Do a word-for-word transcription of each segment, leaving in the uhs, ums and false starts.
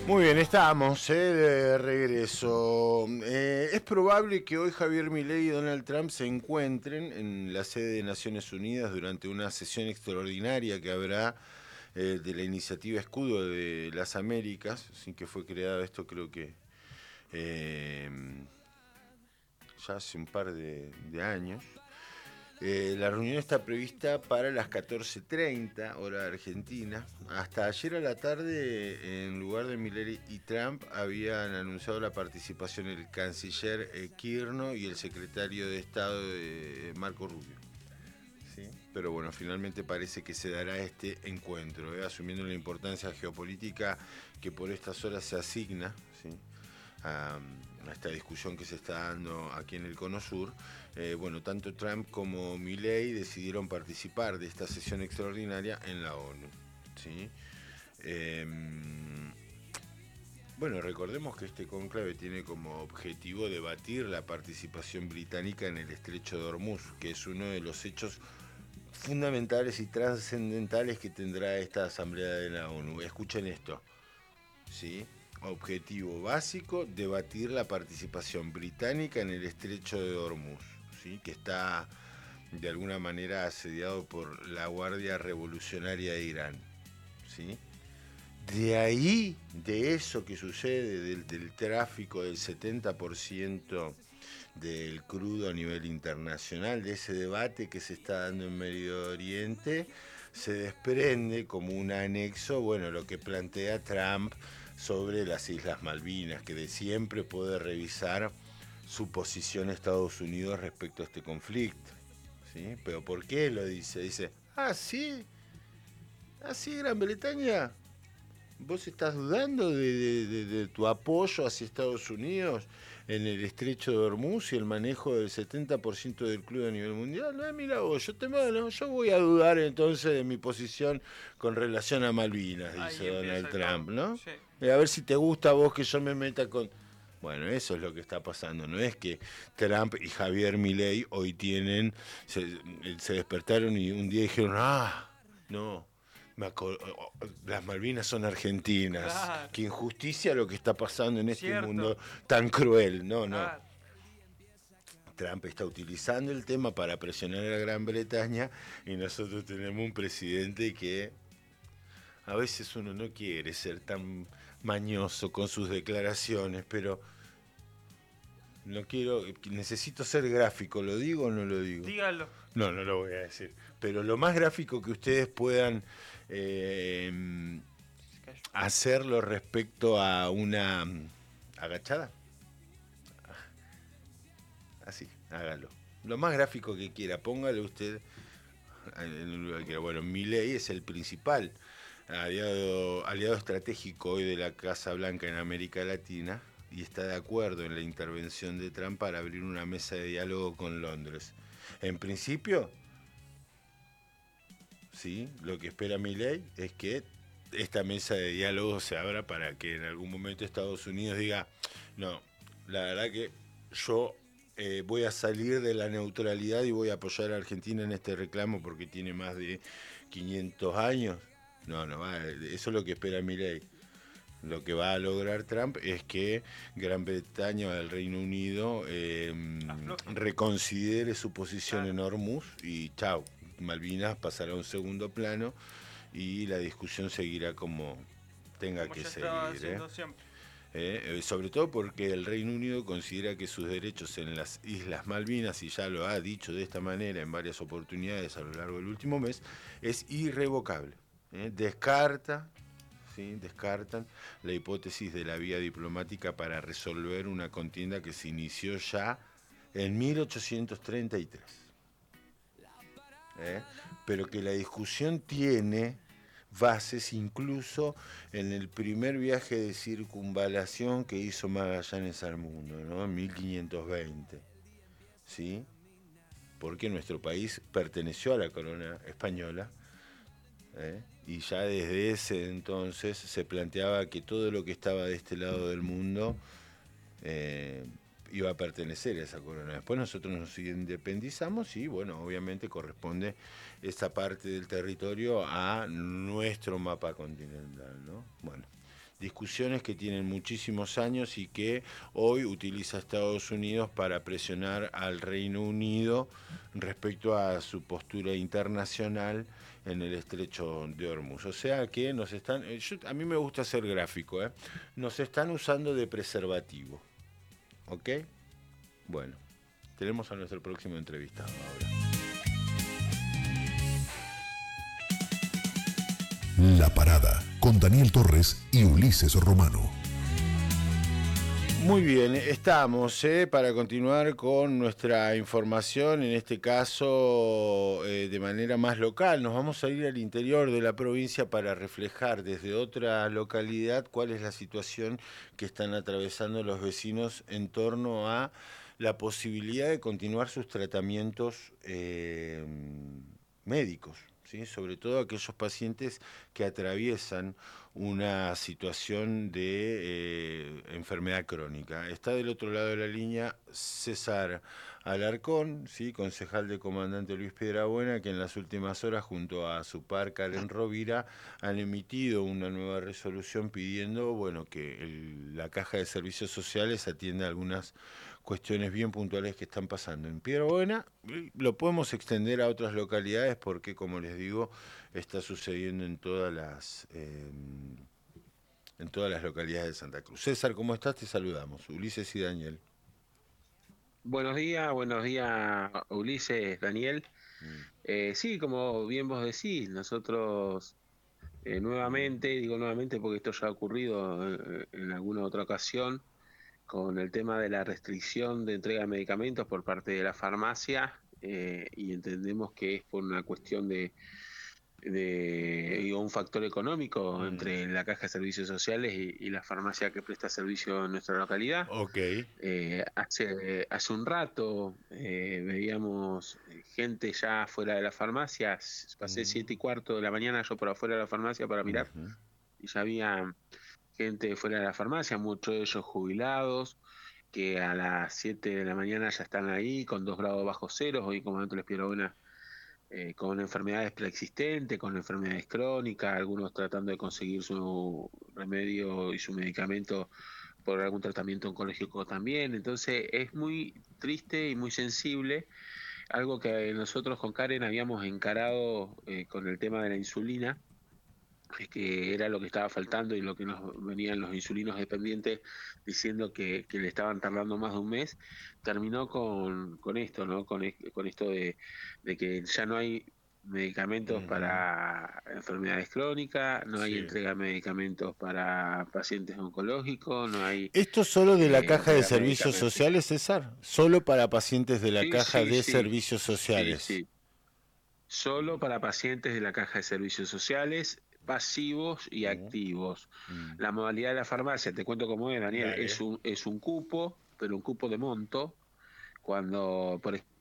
Muy bien, estamos eh, de regreso. Eh, es probable que hoy Javier Milei y Donald Trump se encuentren en la sede de Naciones Unidas durante una sesión extraordinaria que habrá eh, de la iniciativa Escudo de las Américas, sin que fue creada esto creo que eh, ya hace un par de, de años. Eh, la reunión está prevista para las catorce treinta, hora argentina. Hasta ayer a la tarde, en lugar de Milei y Trump, habían anunciado la participación el canciller eh, Kirchner y el secretario de Estado eh, Marco Rubio. ¿Sí? Pero bueno, finalmente parece que se dará este encuentro, ¿eh? Asumiendo la importancia geopolítica que por estas horas se asigna, ¿sí?, a, a esta discusión que se está dando aquí en el Cono Sur. Eh, bueno, tanto Trump como Milei decidieron participar de esta sesión extraordinaria en la ONU, ¿sí? Eh, bueno, recordemos que este cónclave tiene como objetivo debatir la participación británica en el Estrecho de Hormuz, que es uno de los hechos fundamentales y trascendentales que tendrá esta Asamblea de la ONU. Escuchen esto, ¿sí? Objetivo básico, debatir la participación británica en el Estrecho de Hormuz, ¿sí?, que está de alguna manera asediado por la Guardia Revolucionaria de Irán, ¿sí? De ahí, de eso que sucede, del, del tráfico del setenta por ciento del crudo a nivel internacional, de ese debate que se está dando en Medio Oriente, se desprende como un anexo, bueno, lo que plantea Trump sobre las Islas Malvinas, que de siempre puede revisar su posición Estados Unidos respecto a este conflicto, ¿sí? Pero ¿por qué lo dice? Dice, ah, sí, ah, sí, Gran Bretaña, ¿vos estás dudando de, de, de, de tu apoyo hacia Estados Unidos en el Estrecho de Hormuz y el manejo del setenta por ciento del crudo a nivel mundial? No, mira vos, yo, te, bueno, yo voy a dudar entonces de mi posición con relación a Malvinas, dice Ahí Donald empieza Trump, todo. ¿no? Sí. A ver si te gusta a vos que yo me meta con... Bueno, eso es lo que está pasando. No es que Trump y Javier Milei hoy tienen, se, se despertaron y un día dijeron, ah, no, las Malvinas son argentinas. Claro. Qué injusticia lo que está pasando en este mundo Cierto. tan cruel. No, no. Claro. Trump está utilizando el tema para presionar a la Gran Bretaña y nosotros tenemos un presidente que a veces uno no quiere ser tan mañoso con sus declaraciones, pero no quiero, necesito ser gráfico, ¿lo digo o no lo digo? Dígalo. No, no lo voy a decir. Pero lo más gráfico que ustedes puedan eh, hacerlo respecto a una agachada. Así, hágalo. Lo más gráfico que quiera, póngale usted en el lugar que quiera. Bueno, Milei es el principal aliado, aliado estratégico hoy de la Casa Blanca en América Latina y está de acuerdo en la intervención de Trump para abrir una mesa de diálogo con Londres. En principio, sí, lo que espera Milei es que esta mesa de diálogo se abra para que en algún momento Estados Unidos diga, no, la verdad que yo eh, voy a salir de la neutralidad y voy a apoyar a Argentina en este reclamo porque tiene más de quinientos años. No, no, va, eso es lo que espera Milei. Lo que va a lograr Trump es que Gran Bretaña o el Reino Unido eh, reconsidere su posición Claro. en Hormuz y chau, Malvinas pasará a un segundo plano y la discusión seguirá como tenga Como que ya estaba seguir. ¿eh? haciendo siempre. Eh, eh, sobre todo porque el Reino Unido considera que sus derechos en las Islas Malvinas, y ya lo ha dicho de esta manera en varias oportunidades a lo largo del último mes, es irrevocable. ¿eh? Descarta ¿sí? Descartan la hipótesis de la vía diplomática para resolver una contienda que se inició ya en mil ochocientos treinta y tres. ¿eh? Pero que la discusión tiene bases incluso en el primer viaje de circunvalación que hizo Magallanes al mundo, ¿no? En mil quinientos veinte. ¿Sí? Porque nuestro país perteneció a la corona española. ¿Eh? Y ya desde ese entonces se planteaba que todo lo que estaba de este lado del mundo eh, iba a pertenecer a esa corona. Después nosotros nos independizamos y bueno, obviamente corresponde esa parte del territorio a nuestro mapa continental, ¿no? Bueno, discusiones que tienen muchísimos años y que hoy utiliza Estados Unidos para presionar al Reino Unido respecto a su postura internacional en el estrecho de Hormuz. O sea que nos están, yo, a mí me gusta ser gráfico, ¿eh? Nos están usando de preservativo. ¿Ok? Bueno, tenemos a nuestro próximo entrevistado ahora. La Parada, con Daniel Torres y Ulises Romano. Muy bien, estamos eh, para continuar con nuestra información, en este caso eh, de manera más local. Nos vamos a ir al interior de la provincia para reflejar desde otra localidad cuál es la situación que están atravesando los vecinos en torno a la posibilidad de continuar sus tratamientos eh, médicos, ¿sí? Sobre todo aquellos pacientes que atraviesan una situación de eh, enfermedad crónica. Está del otro lado de la línea César Alarcón, ¿sí? Concejal de Comandante Luis Piedrabuena, que en las últimas horas junto a su par Karen Rovira han emitido una nueva resolución pidiendo, bueno, que el, la Caja de Servicios Sociales atienda algunas cuestiones bien puntuales que están pasando en Piedrabuena. Lo podemos extender a otras localidades porque, como les digo, está sucediendo en todas las eh, en todas las localidades de Santa Cruz. César, ¿cómo estás? Te saludamos. Ulises y Daniel. Buenos días, buenos días, Ulises, Daniel. Mm. Eh, sí, como bien vos decís, nosotros eh, nuevamente, digo nuevamente porque esto ya ha ocurrido eh, en alguna otra ocasión, con el tema de la restricción de entrega de medicamentos por parte de la farmacia, eh, y entendemos que es por una cuestión de de digo, un factor económico Mm. entre la Caja de Servicios Sociales y, y la farmacia que presta servicio en nuestra localidad. Ok. Eh, hace, hace un rato eh, veíamos gente ya fuera de la farmacia, pasé Mm. siete y cuarto de la mañana yo por afuera de la farmacia para mirar, Uh-huh. y ya había gente fuera de la farmacia, muchos de ellos jubilados, que a las siete de la mañana ya están ahí con dos grados bajo cero. Hoy, como antes les pido una eh, con enfermedades preexistentes, con enfermedades crónicas, algunos tratando de conseguir su remedio y su medicamento por algún tratamiento oncológico también. Entonces es muy triste y muy sensible, algo que nosotros con Karen habíamos encarado eh, con el tema de la insulina, que era lo que estaba faltando y lo que nos venían los insulinos dependientes diciendo que, que le estaban tardando más de un mes. Terminó con, con esto, ¿no? Con, con esto de, de que ya no hay medicamentos Uh-huh. para enfermedades crónicas, no hay Sí. entrega de medicamentos para pacientes oncológicos, no hay ¿Esto solo de la eh, Caja de entrega de Servicios medicamentos. Sociales, César? Solo para pacientes de la Sí, Caja sí, de sí, Servicios sí, Sociales. sí. Solo para pacientes de la Caja de Servicios Sociales, pasivos y Uh-huh. activos. Mm. La modalidad de la farmacia, te cuento cómo es, Daniel, es Dale. un, es un cupo, pero un cupo de monto. Cuando, por ejemplo,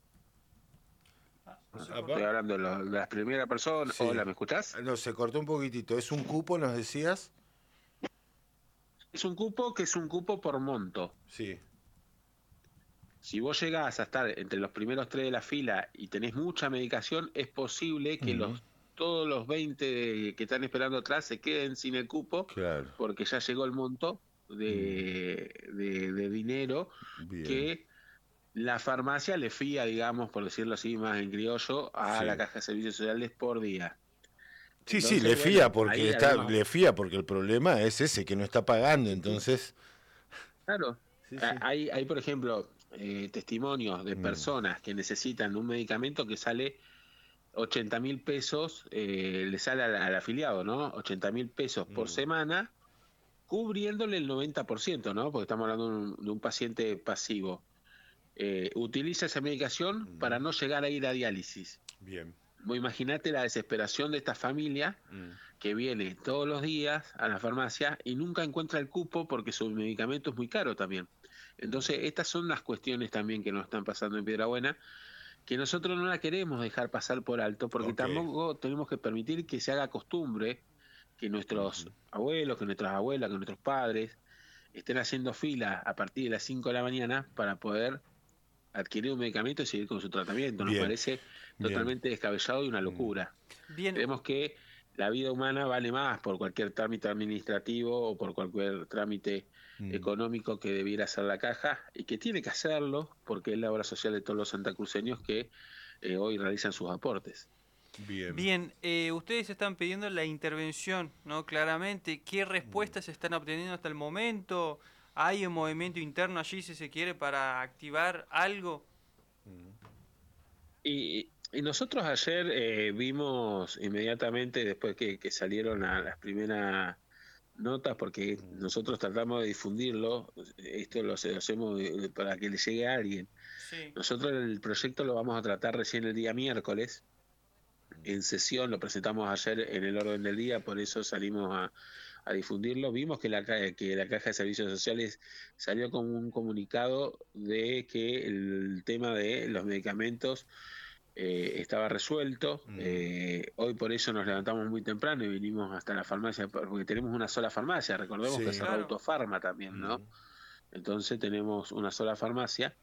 estoy Apa. hablando de, lo- de las primeras personas. Sí. Hola, ¿me escuchás? No, se cortó un poquitito. ¿Es un cupo, nos decías? Es un cupo que es un cupo por monto. Sí. Si vos llegás a estar entre los primeros tres de la fila y tenés mucha medicación, es posible que Mm. los todos los veinte que están esperando atrás se queden sin el cupo Claro. porque ya llegó el monto Mm. de, de, de dinero Bien. que la farmacia le fía, digamos, por decirlo así más en criollo, a la Sí. Caja de Servicios Sociales por día. Sí, sí, Entonces, le fía bueno, porque ahí está, algunos, le fía porque el problema es ese, que no está pagando, entonces. claro, Sí, a- sí. hay, hay por ejemplo, eh, testimonios de Mm. personas que necesitan un medicamento que sale ochenta mil pesos, eh, le sale al, al afiliado, ¿no? ochenta mil pesos por Mm. semana, cubriéndole el noventa por ciento, ¿no? Porque estamos hablando de un, de un paciente pasivo. Eh, utiliza esa medicación Mm. para no llegar a ir a diálisis. Bien. Vos imaginate la desesperación de esta familia Mm. que viene todos los días a la farmacia y nunca encuentra el cupo porque su medicamento es muy caro también. Mm. Entonces, estas son las cuestiones también que nos están pasando en Piedrabuena, que nosotros no la queremos dejar pasar por alto, porque Ok. tampoco tenemos que permitir que se haga costumbre que nuestros Ujú. abuelos, que nuestras abuelas, que nuestros padres estén haciendo fila a partir de las cinco de la mañana para poder adquirir un medicamento y seguir con su tratamiento. Nos Bien, parece bien. totalmente descabellado y una Mm. locura. Bien, Creemos que la vida humana vale más por cualquier trámite administrativo o por cualquier trámite Mm. económico que debiera hacer la caja y que tiene que hacerlo porque es la obra social de todos los santacruceños que eh, hoy realizan sus aportes. Bien. Bien, eh, ustedes están pidiendo la intervención, ¿no? Claramente, ¿qué respuestas están obteniendo hasta el momento? ¿Hay un movimiento interno allí, si se quiere, para activar algo? Y, y nosotros ayer eh, vimos inmediatamente, después que, que salieron a las primeras notas, porque nosotros tratamos de difundirlo, esto lo hacemos eh, para que le llegue a alguien. Sí, Nosotros el proyecto lo vamos a tratar recién el día miércoles, en sesión, lo presentamos ayer en el orden del día, por eso salimos a, a difundirlo. Vimos que la, ca- que la Caja de Servicios Sociales salió con un comunicado de que el tema de los medicamentos eh, estaba resuelto. Mm. Eh, hoy por eso nos levantamos muy temprano y vinimos hasta la farmacia, porque tenemos una sola farmacia. Recordemos que Sí. cerró claro. Autofarma también, Mm. ¿no? Entonces tenemos una sola farmacia.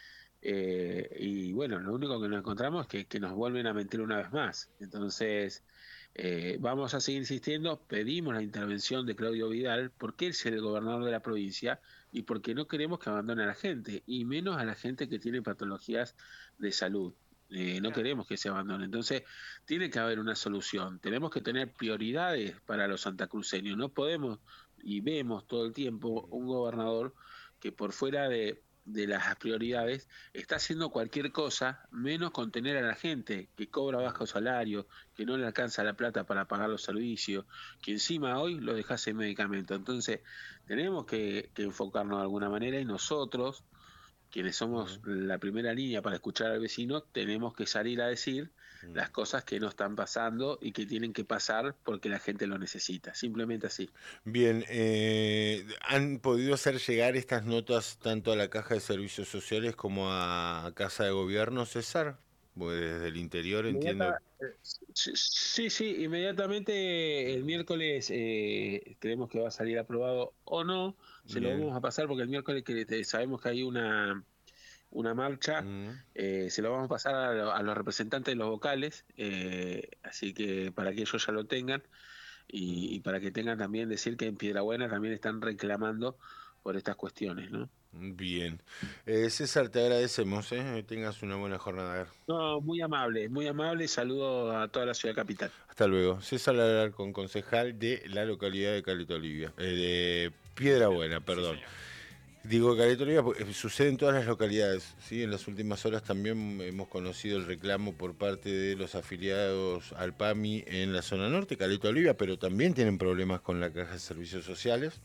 Eh, y bueno, lo único que nos encontramos es que, que nos vuelven a mentir una vez más. Entonces, eh, vamos a seguir insistiendo, pedimos la intervención de Claudio Vidal, porque él es el gobernador de la provincia y porque no queremos que abandone a la gente, y menos a la gente que tiene patologías de salud. Eh, no Claro. queremos que se abandone. Entonces, tiene que haber una solución. Tenemos que tener prioridades para los santacruceños. No podemos, y vemos todo el tiempo, un gobernador que por fuera de de las prioridades, está haciendo cualquier cosa menos contener a la gente que cobra bajo salario, que no le alcanza la plata para pagar los servicios, que encima hoy lo dejas en medicamento. Entonces, tenemos que, que enfocarnos de alguna manera y nosotros, quienes somos la primera línea para escuchar al vecino, tenemos que salir a decir las cosas que no están pasando y que tienen que pasar porque la gente lo necesita. Simplemente así. Bien, eh, ¿han podido hacer llegar estas notas tanto a la Caja de Servicios Sociales como a Casa de Gobierno, César? Pues desde el interior entiendo. Inmediata- eh, sí, sí, sí, inmediatamente el miércoles eh, creemos que va a salir aprobado o no, se lo Bien. vamos a pasar porque el miércoles que te- sabemos que hay una, una marcha, Mm. eh, se lo vamos a pasar a, lo- a los representantes de los vocales, eh, así que para que ellos ya lo tengan y, y para que tengan también decir que en Piedrabuena también están reclamando por estas cuestiones, ¿no? Bien. Eh, César, te agradecemos, ¿eh? Que tengas una buena jornada. No, muy amable, muy amable, saludo a toda la ciudad capital. Hasta luego. César Alarcón, concejal de la localidad de Caleta Olivia, eh, de Piedra Buena, Sí, perdón. señor. Digo Caleta Olivia porque sucede en todas las localidades, ¿sí? En las últimas horas también hemos conocido el reclamo por parte de los afiliados al PAMI en la zona norte, Caleta Olivia, pero también tienen problemas con la Caja de Servicios Sociales.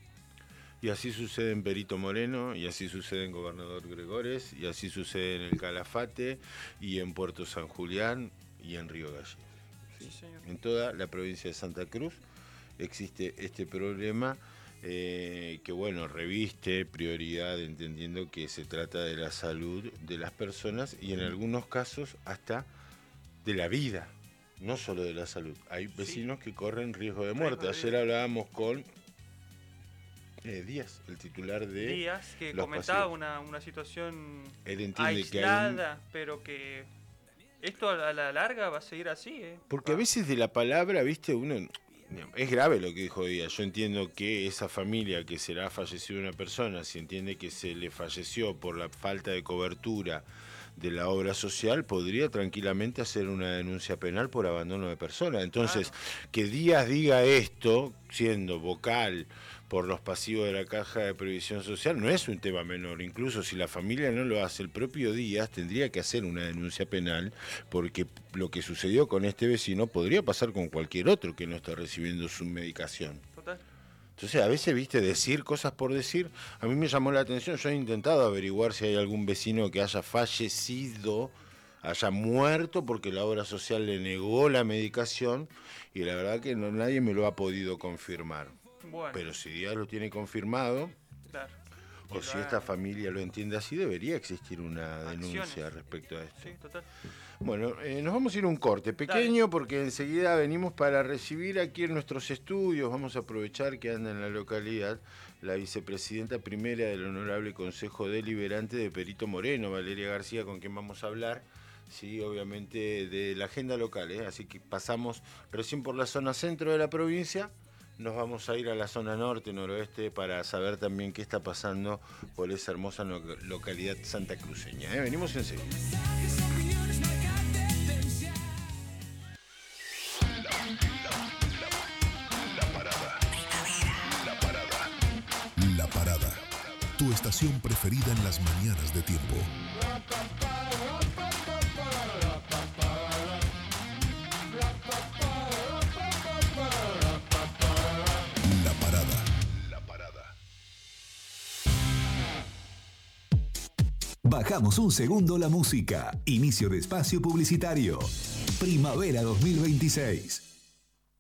Y así sucede en Perito Moreno, y así sucede en Gobernador Gregores, y así sucede en el Calafate, y en Puerto San Julián, y en Río Gallegos. Sí, señor. En toda la provincia de Santa Cruz existe este problema eh, que, bueno, reviste prioridad entendiendo que se trata de la salud de las personas y en algunos casos hasta de la vida, no solo de la salud. Hay vecinos que corren riesgo de muerte. Riesgo de Ayer vida. hablábamos con eh, Díaz, el titular de Díaz, que los comentaba pacientes. una, una situación Él entiende que hay un... aislada, pero que esto a la, a la larga va a seguir así, ¿eh? Porque a Va- veces de la palabra, viste, uno... Es grave lo que dijo Díaz. Yo entiendo que esa familia que se le ha fallecido una persona, si entiende que se le falleció por la falta de cobertura de la obra social, podría tranquilamente hacer una denuncia penal por abandono de persona. Entonces, Claro. que Díaz diga esto, siendo vocal por los pasivos de la Caja de Previsión Social, no es un tema menor. Incluso si la familia no lo hace, el propio Díaz tendría que hacer una denuncia penal, porque lo que sucedió con este vecino podría pasar con cualquier otro que no esté recibiendo su medicación. Total. Entonces, a veces, viste, decir cosas por decir, a mí me llamó la atención. Yo he intentado averiguar si hay algún vecino que haya fallecido, haya muerto porque la obra social le negó la medicación, y la verdad que no, nadie me lo ha podido confirmar. Bueno, Pero si Díaz lo tiene confirmado, claro. o Que si lo esta hagan. familia lo entiende así, debería existir una denuncia Acciones. respecto a esto. Sí, total. Bueno, eh, nos vamos a ir a un corte pequeño porque enseguida venimos para recibir aquí en nuestros estudios. Vamos a aprovechar que anda en la localidad la vicepresidenta primera del Honorable Consejo Deliberante de Perito Moreno, Valeria García, con quien vamos a hablar sí, obviamente de la agenda local, ¿eh? Así que pasamos recién por la zona centro de la provincia, nos vamos a ir a la zona norte, noroeste, para saber también qué está pasando por esa hermosa no- localidad santacruceña, ¿eh? Venimos enseguida. La Parada, tu estación preferida en las mañanas de tiempo. La Parada. La Parada. Bajamos un segundo la música. Inicio de espacio publicitario. Primavera dos mil veintiséis.